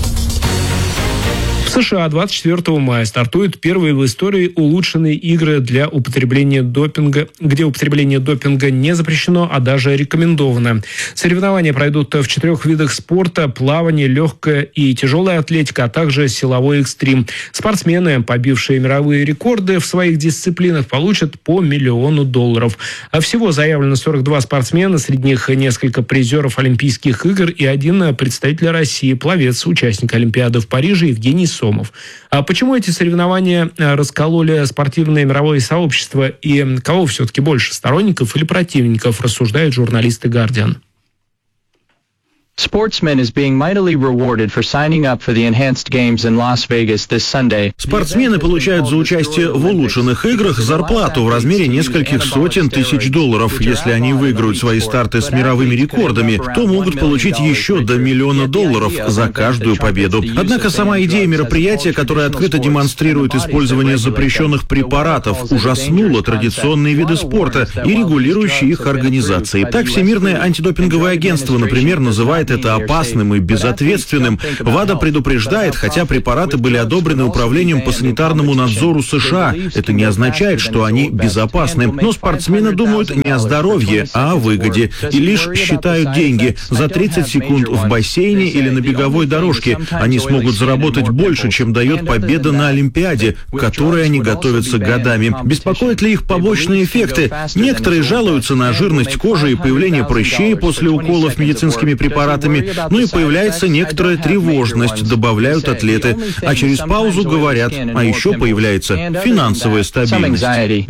В США двадцать четвёртого мая стартуют первые в истории улучшенные игры для употребления допинга, где употребление допинга не запрещено, а даже рекомендовано. Соревнования пройдут в четырех видах спорта: плавание, легкая и тяжелая атлетика, а также силовой экстрим. Спортсмены, побившие мировые рекорды в своих дисциплинах, получат по миллиону долларов. А всего заявлено сорок два спортсмена, среди них несколько призеров Олимпийских игр и один представитель России, пловец, участник Олимпиады в Париже Евгений Сомов. А почему эти соревнования раскололи спортивное мировое сообщество и кого все-таки больше, сторонников или противников, рассуждают журналисты «Гардиан». Sportsman is being mightily rewarded for signing up for the enhanced games in Las Vegas this Sunday. Спортсмены получают за участие в улучшенных играх зарплату в размере нескольких сотен тысяч долларов. Если они выиграют свои старты с мировыми рекордами, то могут получить еще до миллиона долларов за каждую победу. Однако сама идея мероприятия, которое открыто демонстрирует использование запрещенных препаратов, ужаснула традиционные виды спорта и регулирующие их организации. Так, Всемирное антидопинговое агентство, например, называет это опасным и безответственным. ВАДА предупреждает, хотя препараты были одобрены Управлением по санитарному надзору США, это не означает, что они безопасны. Но спортсмены думают не о здоровье, а о выгоде. И лишь считают деньги. За тридцать секунд в бассейне или на беговой дорожке они смогут заработать больше, чем дает победа на Олимпиаде, к которой они готовятся годами. Беспокоят ли их побочные эффекты? Некоторые жалуются на жирность кожи и появление прыщей после уколов медицинскими препаратами. Ну и появляется некоторая тревожность, добавляют атлеты. А через паузу говорят, а еще появляется финансовая стабильность.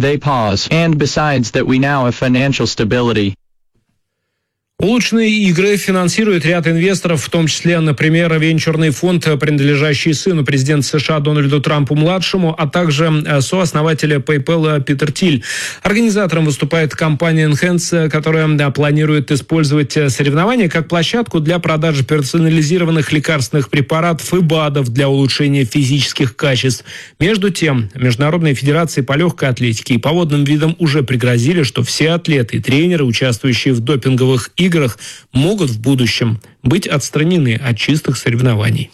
Улучшенные игры финансирует ряд инвесторов, в том числе, например, венчурный фонд, принадлежащий сыну президента США Дональду Трампу-младшему, а также сооснователя PayPal Питер Тиль. Организатором выступает компания Enhance, которая да, планирует использовать соревнования как площадку для продажи персонализированных лекарственных препаратов и БАДов для улучшения физических качеств. Между тем, международные федерации по легкой атлетике и по водным видам уже пригрозили, что все атлеты и тренеры, участвующие в допинговых играх, играх могут в будущем быть отстранены от чистых соревнований.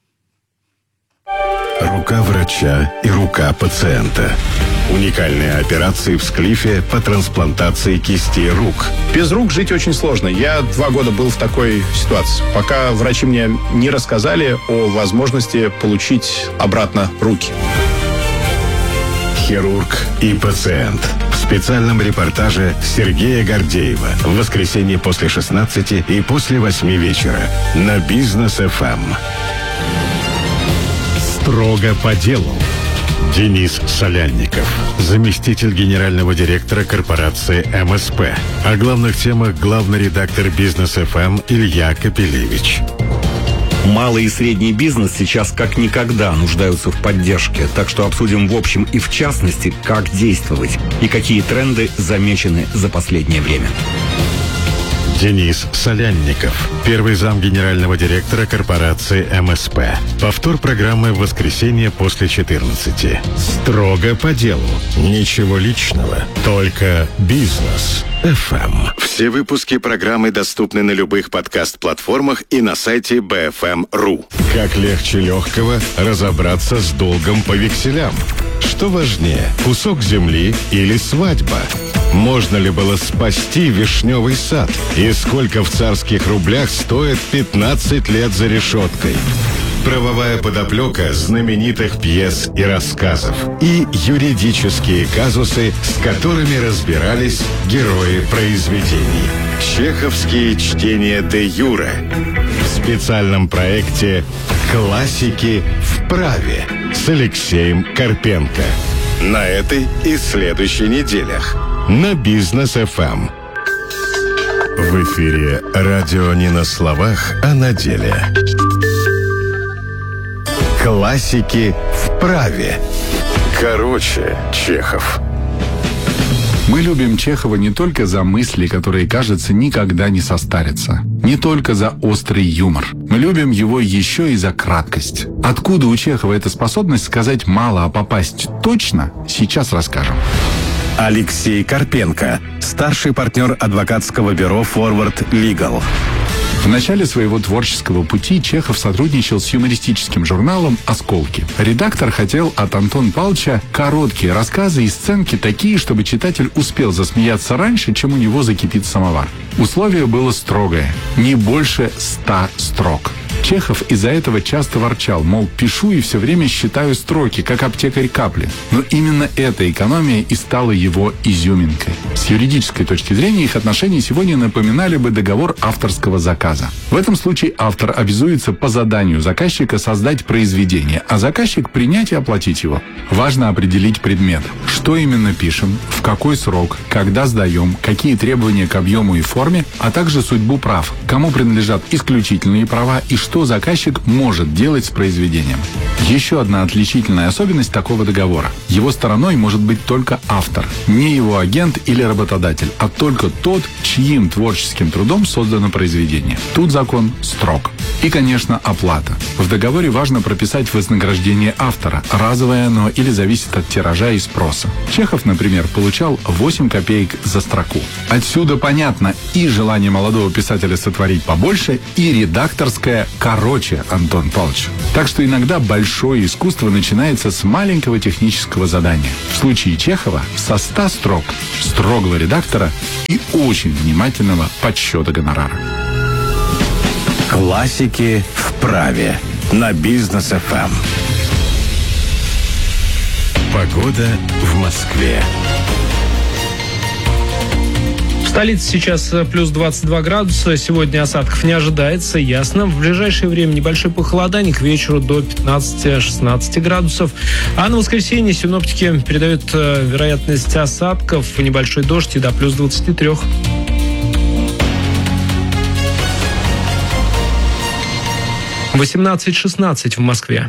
Рука врача и рука пациента. Уникальные операции в Склифе по трансплантации кисти рук. Без рук жить очень сложно. Я два года был в такой ситуации, пока врачи мне не рассказали о возможности получить обратно руки. Хирург и пациент. В специальном репортаже Сергея Гордеева в воскресенье после шестнадцати и после восьми вечера на Бизнес эф эм. Строго по делу. Денис Солянников, заместитель генерального директора корпорации эм эс пэ. О главных темах главный редактор Бизнес эф эм Илья Капелевич. Малый и средний бизнес сейчас как никогда нуждаются в поддержке, так что обсудим в общем и в частности, как действовать и какие тренды замечены за последнее время. Денис Солянников, первый зам генерального директора корпорации эм эс пэ. Повтор программы в воскресенье после четырнадцати. Строго по делу. Ничего личного, только Бизнес эф эм. Все выпуски программы доступны на любых подкаст-платформах и на сайте би эф эм точка ру. Как легче легкого разобраться с долгом по векселям? Что важнее, кусок земли или свадьба? Можно ли было спасти вишневый сад? И сколько в царских рублях стоит пятнадцать лет за решеткой? Правовая подоплека знаменитых пьес и рассказов. И юридические казусы, с которыми разбирались герои произведений. Чеховские чтения де юре. В специальном проекте «Классики в праве» с Алексеем Карпенко. На этой и следующей неделях на Бизнес эф эм. В эфире радио не на словах, а на деле. Классики в праве. Короче, Чехов. Мы любим Чехова не только за мысли, которые, кажется, никогда не состарятся. Не только за острый юмор. Мы любим его еще и за краткость. Откуда у Чехова эта способность сказать мало, а попасть точно, сейчас расскажем. Алексей Карпенко, старший партнер адвокатского бюро Forward Legal. В начале своего творческого пути Чехов сотрудничал с юмористическим журналом «Осколки». Редактор хотел от Антона Павловича короткие рассказы и сценки такие, чтобы читатель успел засмеяться раньше, чем у него закипит самовар. Условие было строгое – не больше ста строк. Чехов из-за этого часто ворчал, мол, пишу и все время считаю строки, как аптекарь капли. Но именно эта экономия и стала его изюминкой. С юридической точки зрения их отношения сегодня напоминали бы договор авторского заказа. В этом случае автор обязуется по заданию заказчика создать произведение, а заказчик принять и оплатить его. Важно определить предмет. Что именно пишем, в какой срок, когда сдаем, какие требования к объему и форме, а также судьбу прав, кому принадлежат исключительные права и что заказчик может делать с произведением. Еще одна отличительная особенность такого договора. Его стороной может быть только автор, не его агент или работодатель, а только тот, чьим творческим трудом создано произведение. Тут закон строг. И, конечно, оплата. В договоре важно прописать вознаграждение автора, разовое оно или зависит от тиража и спроса. Чехов, например, получал восемь копеек за строку. Отсюда понятно и желание молодого писателя сотворить побольше, и редакторское «короче», Антон Павлович. Так что иногда большое искусство начинается с маленького технического задания. В случае Чехова со ста строк, строгого редактора и очень внимательного подсчета гонорара. Классики в праве на Бизнес эф эм. Погода в Москве. В столице сейчас плюс двадцать два градуса. Сегодня осадков не ожидается, ясно. В ближайшее время небольшой похолодание, к вечеру до пятнадцати-шестнадцати градусов. А на воскресенье синоптики передают вероятность осадков, небольшой дождь и до плюс двадцати трёх. восемнадцать шестнадцать в Москве.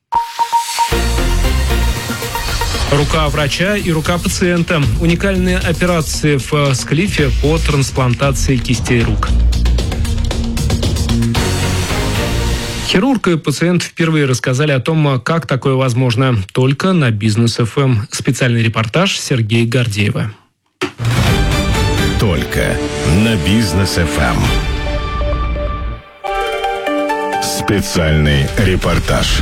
Рука врача и рука пациента. Уникальные операции в Склифе по трансплантации кистей рук. Хирург и пациент впервые рассказали о том, как такое возможно, только на Бизнес эф эм. Специальный репортаж Сергея Гордеева. Только на Бизнес эф эм. Специальный репортаж.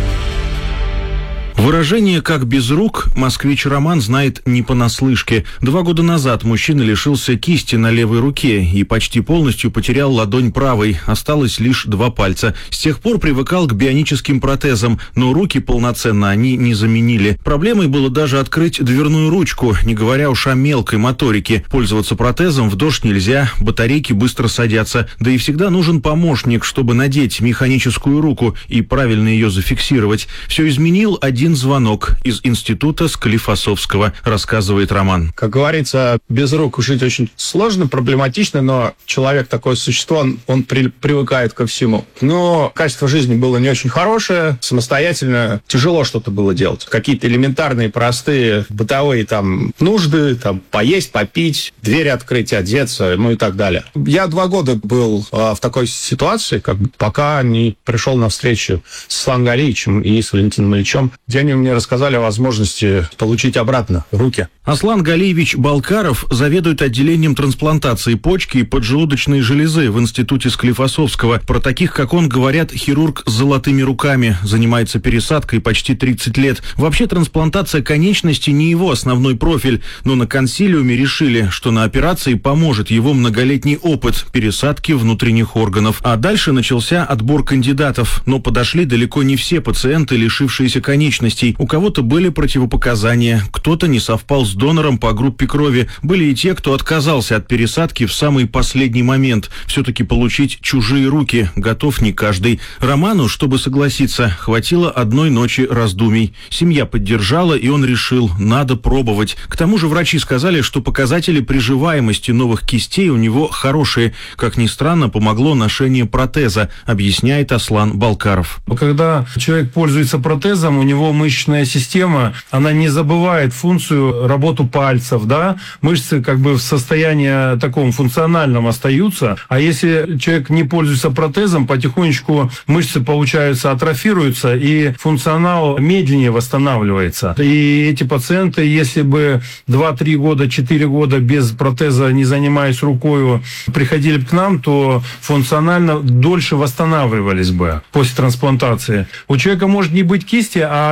Выражение «как без рук» москвич Роман знает не понаслышке. Два года назад мужчина лишился кисти на левой руке и почти полностью потерял ладонь правой. Осталось лишь два пальца. С тех пор привыкал к бионическим протезам, но руки полноценно они не заменили. Проблемой было даже открыть дверную ручку, не говоря уж о мелкой моторике. Пользоваться протезом в дождь нельзя, батарейки быстро садятся. Да и всегда нужен помощник, чтобы надеть механическую руку и правильно ее зафиксировать. Все изменил один звонок из института Склифосовского, рассказывает Роман. Как говорится, без рук жить очень сложно, проблематично, но человек такое существо, он, он при, привыкает ко всему. Но качество жизни было не очень хорошее, самостоятельно тяжело что-то было делать. Какие-то элементарные, простые бытовые там нужды, там поесть, попить, двери открыть, одеться, ну и так далее. Я два года был а, в такой ситуации, как пока не пришел на встречу с Асланом Галиевичем и с Валентином Ильичем, где они мне рассказали о возможности получить обратно руки. Аслан Галиевич Балкаров заведует отделением трансплантации почки и поджелудочной железы в институте Склифосовского. Про таких, как он, говорят, хирург с золотыми руками, занимается пересадкой почти тридцать лет. Вообще трансплантация конечности не его основной профиль, но на консилиуме решили, что на операции поможет его многолетний опыт пересадки внутренних органов. А дальше начался отбор кандидатов, но подошли далеко не все пациенты, лишившиеся конечностей. У кого-то были противопоказания, кто-то не совпал с донором по группе крови. Были и те, кто отказался от пересадки в самый последний момент. Все-таки получить чужие руки готов не каждый. Роману, чтобы согласиться, хватило одной ночи раздумий. Семья поддержала, и он решил, надо пробовать. К тому же врачи сказали, что показатели приживаемости новых кистей у него хорошие. Как ни странно, помогло ношение протеза, объясняет Аслан Балкаров. Когда человек пользуется протезом, у него мышечная система, она не забывает функцию, работу пальцев, да, мышцы как бы в состоянии таком функциональном остаются, а если человек не пользуется протезом, потихонечку мышцы, получаются, атрофируются, и функционал медленнее восстанавливается. И эти пациенты, если бы два-три года, четыре года без протеза, не занимаясь рукой, приходили бы к нам, то функционально дольше восстанавливались бы после трансплантации. У человека может не быть кисти, а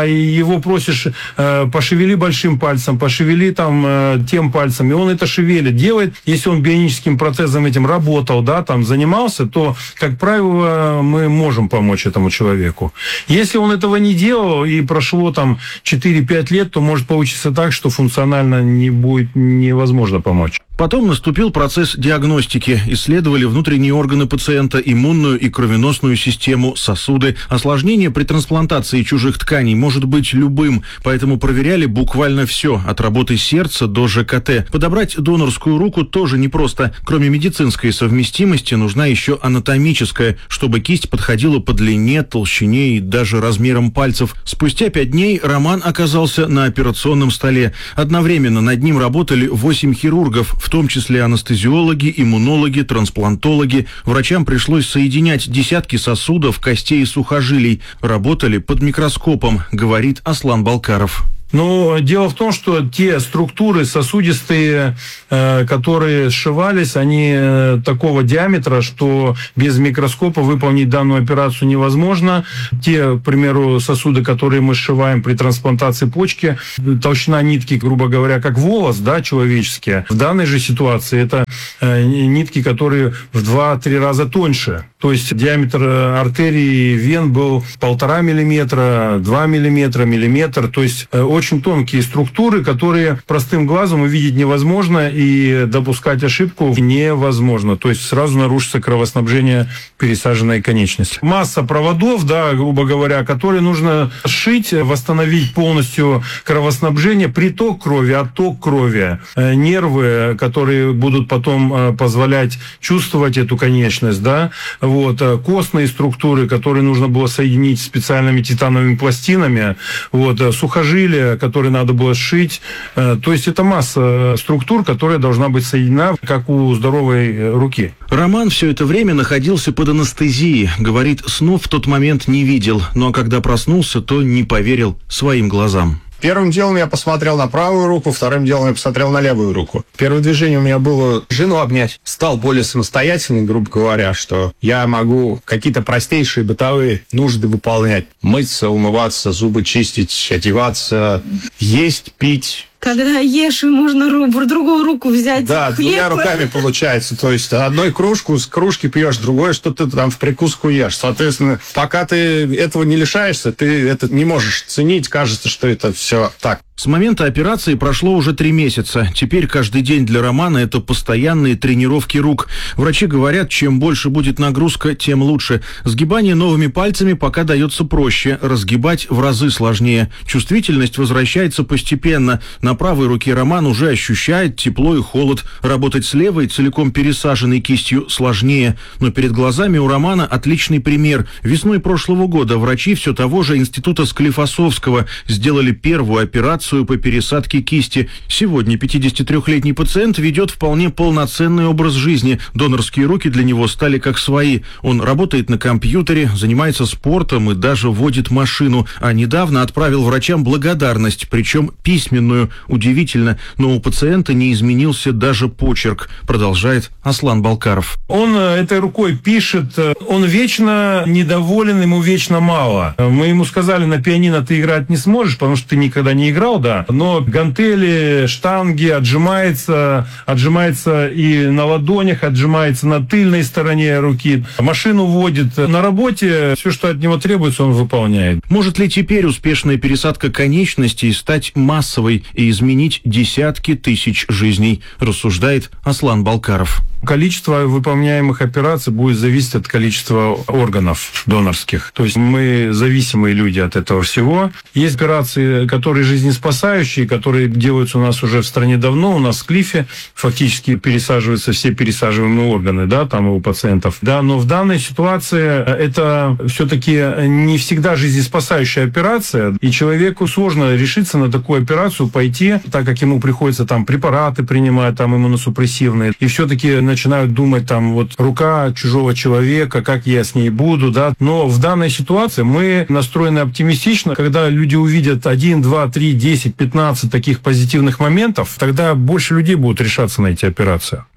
а его просишь, э, пошевели большим пальцем, пошевели там э, тем пальцем, и он это шевелит, делает. Если он бионическим протезом этим работал, да, там занимался, то, как правило, мы можем помочь этому человеку. Если он этого не делал и прошло там четыре-пять лет, то может получиться так, что функционально не будет невозможно помочь. Потом наступил процесс диагностики. Исследовали внутренние органы пациента, иммунную и кровеносную систему, сосуды. Осложнение при трансплантации чужих тканей может быть любым, поэтому проверяли буквально все, от работы сердца до ЖКТ. Подобрать донорскую руку тоже непросто. Кроме медицинской совместимости, нужна еще анатомическая, чтобы кисть подходила по длине, толщине и даже размерам пальцев. Спустя пять дней Роман оказался на операционном столе. Одновременно над ним работали восемь хирургов, в том числе анестезиологи, иммунологи, трансплантологи. Врачам пришлось соединять десятки сосудов, костей и сухожилий. Работали под микроскопом, говорит Аслан Балкаров. Но дело в том, что те структуры сосудистые, э, которые сшивались, они э, такого диаметра, что без микроскопа выполнить данную операцию невозможно. Те, к примеру, сосуды, которые мы сшиваем при трансплантации почки, толщина нитки, грубо говоря, как волос, да, человеческие. В данной же ситуации это э, нитки, которые в два-три раза тоньше. То есть диаметр артерий и вен был полтора миллиметра, два миллиметра, миллиметр. То есть э, очень очень тонкие структуры, которые простым глазом увидеть невозможно, и допускать ошибку невозможно. То есть сразу нарушится кровоснабжение пересаженной конечности. Масса проводов, да, грубо говоря, которые нужно сшить, восстановить полностью кровоснабжение, приток крови, отток крови, нервы, которые будут потом позволять чувствовать эту конечность, да, вот, костные структуры, которые нужно было соединить специальными титановыми пластинами, вот, сухожилия, которые надо было сшить. То есть это масса структур, которая должна быть соединена, как у здоровой руки. Роман все это время находился под анестезией. Говорит, снов в тот момент не видел, но когда проснулся, то не поверил своим глазам. Первым делом я посмотрел на правую руку, вторым делом я посмотрел на левую руку. Первое движение у меня было жену обнять. Стал более самостоятельный, грубо говоря, что я могу какие-то простейшие бытовые нужды выполнять. Мыться, умываться, зубы чистить, одеваться, есть, пить. Когда ешь, можно ру- другую руку взять. Да, хлеб. двумя руками получается. То есть одной кружку с кружки пьешь, другое, что ты там в прикуску ешь. Соответственно, пока ты этого не лишаешься, ты это не можешь ценить. Кажется, что это все так. С момента операции прошло уже три месяца. Теперь каждый день для Романа это постоянные тренировки рук. Врачи говорят, чем больше будет нагрузка, тем лучше. Сгибание новыми пальцами пока дается проще. Разгибать в разы сложнее. Чувствительность возвращается постепенно. На правой руке Роман уже ощущает тепло и холод. Работать с левой, целиком пересаженной кистью, сложнее. Но перед глазами у Романа отличный пример. Весной прошлого года врачи все того же института Склифосовского сделали первую операцию по пересадке кисти. Сегодня пятидесятитрёхлетний пациент ведет вполне полноценный образ жизни. Донорские руки для него стали как свои. Он работает на компьютере, занимается спортом и даже водит машину. А недавно отправил врачам благодарность, причем письменную. Удивительно, но у пациента не изменился даже почерк, продолжает Аслан Балкаров. Он этой рукой пишет, он вечно недоволен, ему вечно мало. Мы ему сказали, на пианино ты играть не сможешь, потому что ты никогда не играл, да, но гантели, штанги, отжимается, отжимается и на ладонях, отжимается на тыльной стороне руки, машину водит. На работе все, что от него требуется, он выполняет. Может ли теперь успешная пересадка конечностей стать массовой и изменить десятки тысяч жизней, рассуждает Аслан Балкаров. Количество выполняемых операций будет зависеть от количества органов донорских. То есть мы зависимые люди от этого всего. Есть операции, которые жизнеспасающие, которые делаются у нас уже в стране давно. У нас в Клифе фактически пересаживаются все пересаживаемые органы, да, там у пациентов. Да, но в данной ситуации это все-таки не всегда жизнеспасающая операция, и человеку сложно решиться на такую операцию, пойти, так как ему приходится там препараты принимать, там иммуносупрессивные, и все-таки начинают думать, там, вот, рука чужого человека, как я с ней буду, да. Но в данной ситуации мы настроены оптимистично. Когда люди увидят один, два, три, десять, пятнадцать таких позитивных моментов, тогда больше людей будут решаться на эти операции.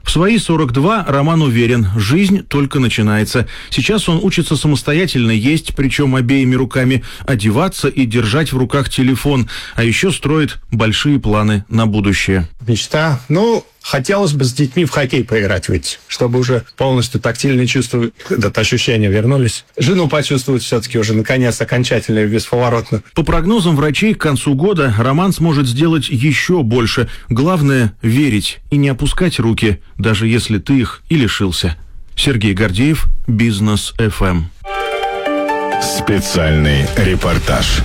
В свои сорок два Роман уверен, жизнь только начинается. Сейчас он учится самостоятельно есть, причем обеими руками, одеваться и держать в руках телефон, а еще строит большие планы на будущее. Мечта? Ну, хотелось бы с детьми в хоккей поиграть выйти, чтобы уже полностью тактильные чувства, это ощущения вернулись. Жену почувствовать все-таки уже, наконец, окончательно и бесповоротно. По прогнозам врачей, к концу года Роман сможет сделать еще больше. Главное – верить и не опускать руки, даже если ты их и лишился. Сергей Гордеев, Бизнес эф эм. Специальный репортаж.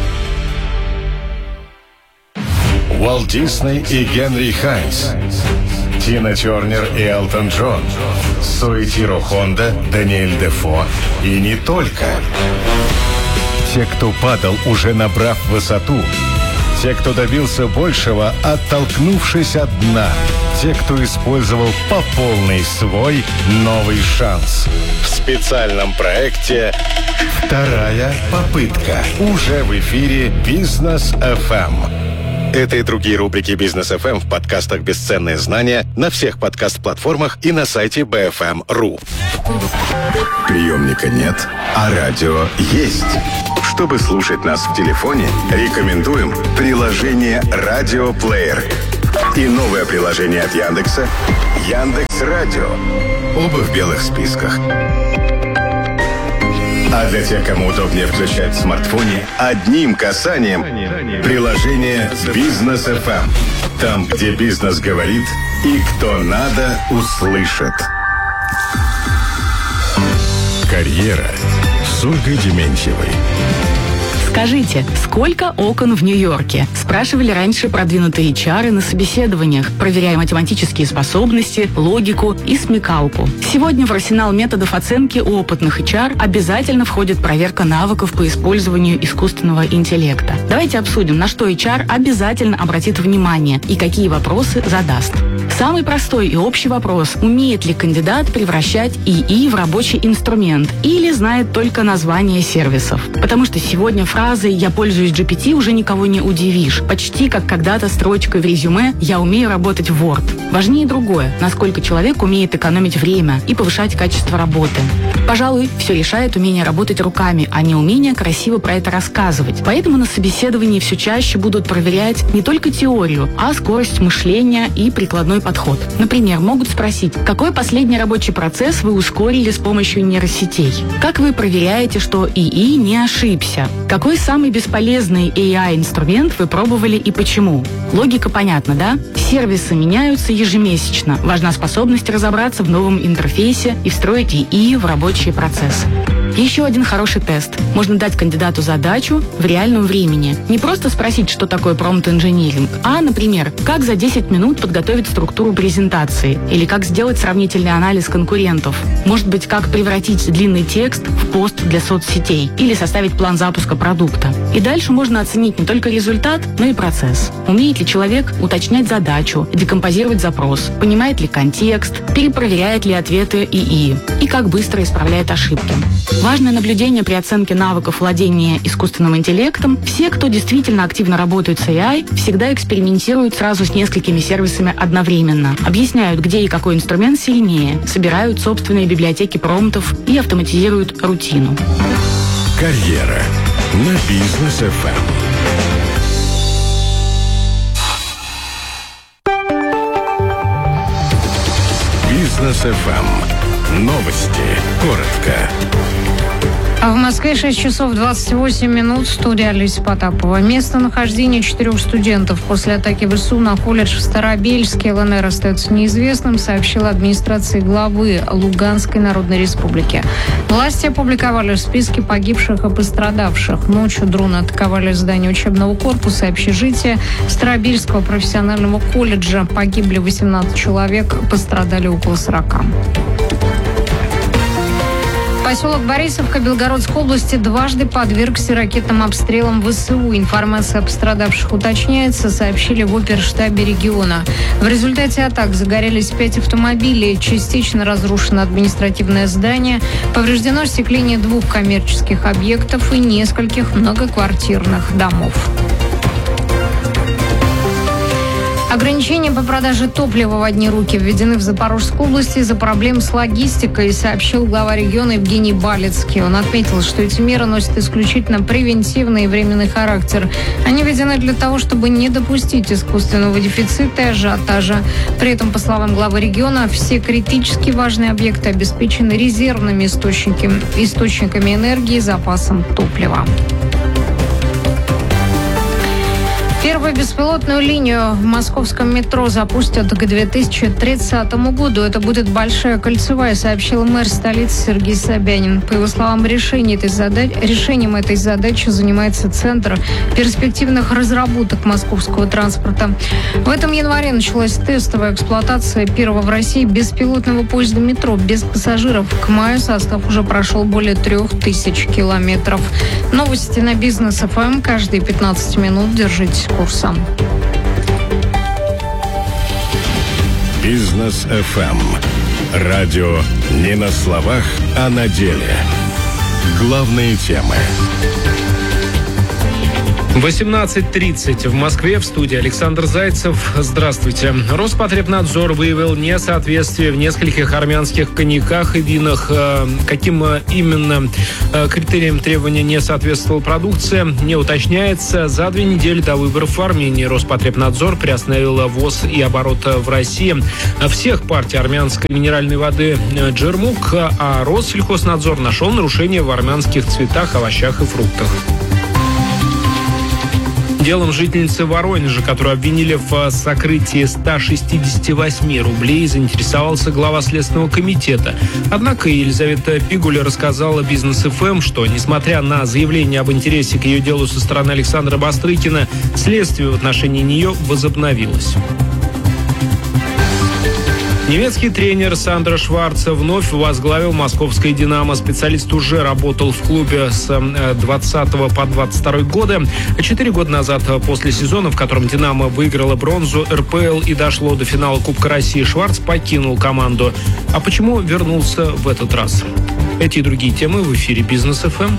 Уолт Дисней и Генри Хайнс, Тина Тернер и Элтон Джон, Соэтиро Хонда, Даниэль Дефо и не только. Те, кто падал, уже набрав высоту. Те, кто добился большего, оттолкнувшись от дна. Те, кто использовал по полной свой новый шанс. В специальном проекте «Вторая попытка» уже в эфире Бизнес эф эм. Это и другие рубрики Бизнес эф эм в подкастах «Бесценные знания» на всех подкаст-платформах и на сайте би эф эм точка ру. Приемника нет, а радио есть. Чтобы слушать нас в телефоне, рекомендуем приложение «Радиоплеер» и новое приложение от Яндекса «Яндекс.Радио». Оба в белых списках. А для тех, кому удобнее включать в смартфоне, одним касанием приложение «Бизнес эф эм». Там, где бизнес говорит и кто надо, услышит. Карьера с Ольгой Дементьевой. Скажите, сколько окон в Нью-Йорке? Спрашивали раньше продвинутые эйч ар на собеседованиях, проверяя математические способности, логику и смекалку. Сегодня в арсенал методов оценки у опытных эйч ар обязательно входит проверка навыков по использованию искусственного интеллекта. Давайте обсудим, на что эйч ар обязательно обратит внимание и какие вопросы задаст. Самый простой и общий вопрос – умеет ли кандидат превращать ИИ в рабочий инструмент или знает только название сервисов? Потому что сегодня фразой «я пользуюсь джи пи ти» уже никого не удивишь. Почти как когда-то строчкой в резюме «я умею работать в Word». Важнее другое – насколько человек умеет экономить время и повышать качество работы. Пожалуй, все решает умение работать руками, а не умение красиво про это рассказывать. Поэтому на собеседовании все чаще будут проверять не только теорию, а скорость мышления и прикладной подход. Например, могут спросить, какой последний рабочий процесс вы ускорили с помощью нейросетей? Как вы проверяете, что ИИ не ошибся? Какой самый бесполезный эй ай-инструмент вы пробовали и почему? Логика понятна, да? Сервисы меняются ежемесячно. Важна способность разобраться в новом интерфейсе и встроить ИИ в рабочие процессы. Еще один хороший тест. Можно дать кандидату задачу в реальном времени. Не просто спросить, что такое промпт-инжиниринг, а, например, как за десять минут подготовить структуру презентации или как сделать сравнительный анализ конкурентов. Может быть, как превратить длинный текст в пост для соцсетей или составить план запуска продукта. И дальше можно оценить не только результат, но и процесс. Умеет ли человек уточнять задачу, декомпозировать запрос, понимает ли контекст, перепроверяет ли ответы ИИ и как быстро исправляет ошибки. Важное наблюдение при оценке навыков владения искусственным интеллектом. Все, кто действительно активно работает с эй ай, всегда экспериментируют сразу с несколькими сервисами одновременно. Объясняют, где и какой инструмент сильнее, собирают собственные библиотеки промптов и автоматизируют рутину. Карьера на Бизнес эф эм. Бизнес эф эм. Новости. Коротко. А в Москве шесть часов двадцать восемь минут. Студия Олеся Потапова. Местонахождение четырех студентов после атаки ВСУ на колледж в Старобельске ЛНР остается неизвестным, сообщила администрация главы Луганской Народной Республики. Власти опубликовали списки погибших и пострадавших. Ночью дроны атаковали здание учебного корпуса и общежития Старобельского профессионального колледжа. Погибли восемнадцать человек, пострадали около сорока. Поселок Борисовка Белгородской области дважды подвергся ракетным обстрелам ВСУ. Информация о пострадавших уточняется, сообщили в оперштабе региона. В результате атак загорелись пять автомобилей, частично разрушено административное здание, повреждено остекление двух коммерческих объектов и нескольких многоквартирных домов. Ограничения по продаже топлива в одни руки введены в Запорожской области из-за проблем с логистикой, сообщил глава региона Евгений Балицкий. Он отметил, что эти меры носят исключительно превентивный и временный характер. Они введены для того, чтобы не допустить искусственного дефицита и ажиотажа. При этом, по словам главы региона, все критически важные объекты обеспечены резервными источниками, источниками энергии и запасом топлива. Первую беспилотную линию в московском метро запустят к две тысячи тридцатому году. Это будет большая кольцевая, сообщил мэр столицы Сергей Собянин. По его словам, решение этой задач... решением этой задачи занимается Центр перспективных разработок московского транспорта. В этом январе началась тестовая эксплуатация первого в России беспилотного поезда метро без пассажиров. К маю состав уже прошел более трех тысяч километров. Новости на Бизнес эф эм каждые пятнадцать минут. Держитесь курса. Бизнес эф эм. Радио не на словах, а на деле. Главные темы. восемнадцать тридцать в Москве, в студии Александр Зайцев. Здравствуйте. Роспотребнадзор выявил несоответствие в нескольких армянских коньяках и винах. Каким именно критериям требования не соответствовала продукция, не уточняется. За две недели до выборов в Армении Роспотребнадзор приостановил ввоз и оборот в России всех партий армянской минеральной воды «Джермук», а Россельхознадзор нашел нарушения в армянских цветах, овощах и фруктах. Делом жительницы Воронежа, которую обвинили в сокрытии ста шестидесяти восьми рублей, заинтересовался глава Следственного комитета. Однако Елизавета Пигуля рассказала Бизнес эф эм, что, несмотря на заявление об интересе к ее делу со стороны Александра Бастрыкина, следствие в отношении нее возобновилось. Немецкий тренер Сандро Шварц вновь возглавил московское «Динамо». Специалист уже работал в клубе с двадцатого по двадцать второй годы. Четыре года назад, после сезона, в котором «Динамо» выиграла бронзу эр пэ эл и дошло до финала Кубка России, Шварц покинул команду. А почему вернулся в этот раз? Эти и другие темы в эфире «Бизнес эф эм».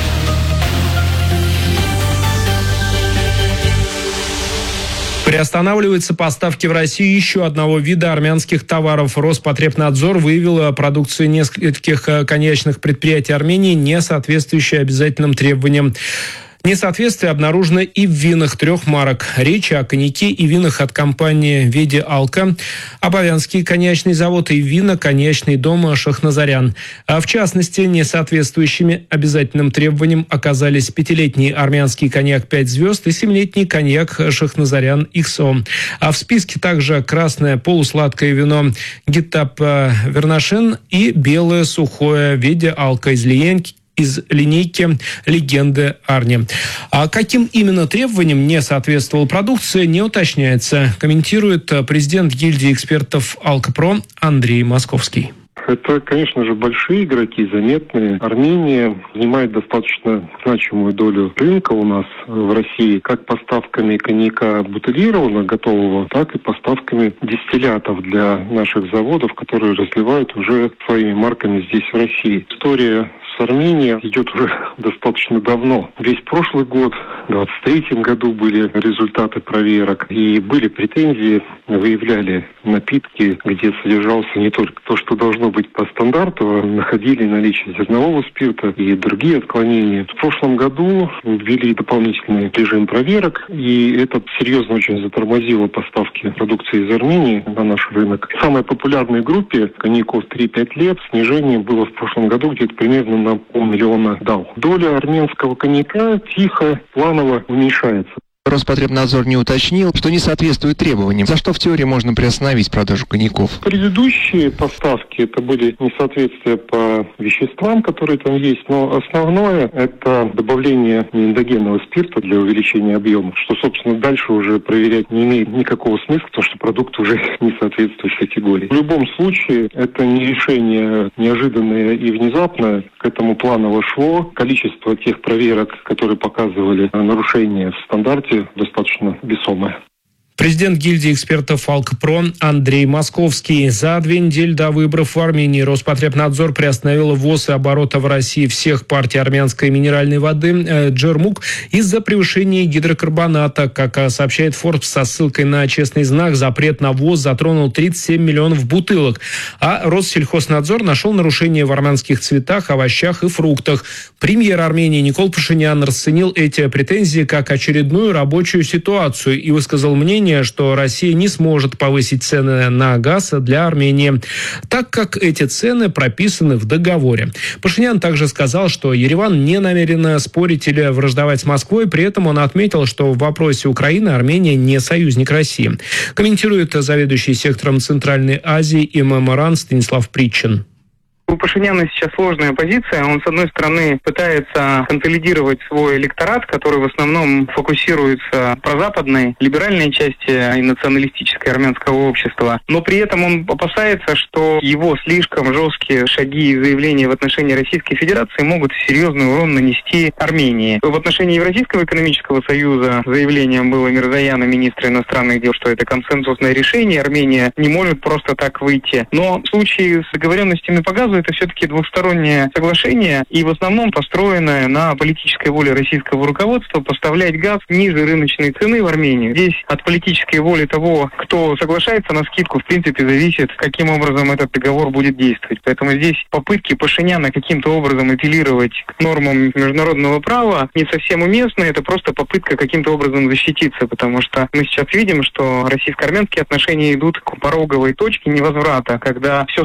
Приостанавливаются поставки в Россию еще одного вида армянских товаров. Роспотребнадзор выявил продукцию нескольких коньячных предприятий Армении, не соответствующую обязательным требованиям. Несоответствие обнаружено и в винах трех марок. Речь о коньяке и винах от компании «Веди Алка», Абовянский коньячный завод и вина коньячный дом «Шахназарян». А в частности, несоответствующими обязательным требованиям оказались пятилетний армянский коньяк «Пять звезд» и семилетний коньяк «Шахназарян икс о». А в списке также красное полусладкое вино «Гитап Вернашин» и белое сухое «Веди Алка» из Лиенки, из линейки «Легенды Арни». А каким именно требованиям не соответствовала продукция, не уточняется, комментирует президент гильдии экспертов «Алкопро» Андрей Московский. Это, конечно же, большие игроки, заметные. Армения занимает достаточно значимую долю рынка у нас в России, как поставками коньяка бутылированного, готового, так и поставками дистиллятов для наших заводов, которые разливают уже своими марками здесь, в России. История с Арменией идет уже достаточно давно. Весь прошлый год, в двадцать третьем году были результаты проверок, и были претензии, выявляли напитки, где содержался не только то, что должно быть по стандарту, а находили наличие зернового спирта и другие отклонения. В прошлом году ввели дополнительный режим проверок, и это серьезно очень затормозило поставки продукции из Армении на наш рынок. В самой популярной группе коньяков три-пять лет снижение было в прошлом году где-то примерно на полмиллиона дал. Доля армянского коньяка тихо, планово уменьшается. Роспотребнадзор не уточнил, что не соответствует требованиям, за что в теории можно приостановить продажу коньяков. Предыдущие поставки это были несоответствия по веществам, которые там есть, но основное это добавление неэндогенного спирта для увеличения объема, что, собственно, дальше уже проверять не имеет никакого смысла, потому что продукт уже не соответствует категории. В любом случае, это не решение неожиданное и внезапное, к этому планово шло. Количество тех проверок, которые показывали нарушения в стандарте, достаточно весомое. Президент гильдии экспертов «Алкпро» Андрей Московский. За две недели до выборов в Армении Роспотребнадзор приостановил ввоз и оборота в России всех партий армянской минеральной воды э, «Джермук» из-за превышения гидрокарбоната. Как сообщает Forbes со ссылкой на «Честный знак», запрет на ввоз затронул тридцать семь миллионов бутылок. А Россельхознадзор нашел нарушения в армянских цветах, овощах и фруктах. Премьер Армении Никол Пашинян расценил эти претензии как очередную рабочую ситуацию и высказал мнение, что Россия не сможет повысить цены на газ для Армении, так как эти цены прописаны в договоре. Пашинян также сказал, что Ереван не намерен спорить или враждовать с Москвой, при этом он отметил, что в вопросе Украины Армения не союзник России. Комментирует заведующий сектором Центральной Азии и ММРАН Станислав Притчин. У Пашиняна сейчас сложная позиция. Он, с одной стороны, пытается консолидировать свой электорат, который в основном фокусируется в прозападной, либеральной части и националистической армянского общества. Но при этом он опасается, что его слишком жесткие шаги и заявления в отношении Российской Федерации могут серьезный урон нанести Армении. В отношении Евразийского экономического союза заявлением было Мирзояна, министра иностранных дел, что это консенсусное решение, Армения не может просто так выйти. Но в случае с договоренностями по газу это все-таки двухстороннее соглашение и в основном построенное на политической воле российского руководства поставлять газ ниже рыночной цены в Армению. Здесь от политической воли того, кто соглашается на скидку, в принципе, зависит, каким образом этот договор будет действовать. Поэтому здесь попытки Пашиняна каким-то образом апеллировать к нормам международного права не совсем уместны. Это просто попытка каким-то образом защититься, потому что мы сейчас видим, что российско-армянские отношения идут к пороговой точке невозврата, когда все